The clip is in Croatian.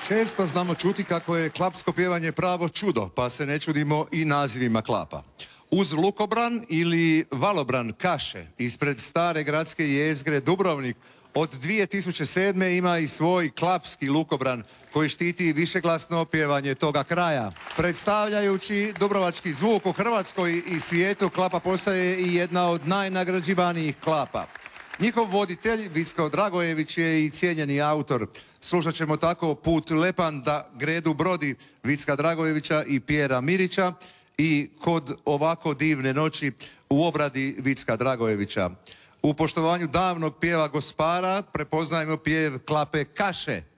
Često znamo čuti kako je klapsko pjevanje pravo čudo, pa se ne čudimo i nazivima klapa. Uz lukobran ili valobran Kaše ispred stare gradske jezgre Dubrovnik od 2007. ima i svoj klapski lukobran koji štiti višeglasno pjevanje toga kraja. Predstavljajući dubrovački zvuk u Hrvatskoj i svijetu, klapa postaje i jedna od najnagrađivanijih klapa. Njihov voditelj, Vicko Dragojević, je i cijenjeni autor. Slušat ćemo tako Put lepan da gredu brodi Vicka Dragojevića i Pjera Mirića i Kod ovako divne noći u obradi Vicka Dragojevića. U poštovanju davnog pjeva gospara prepoznajemo pjev klape Kaše.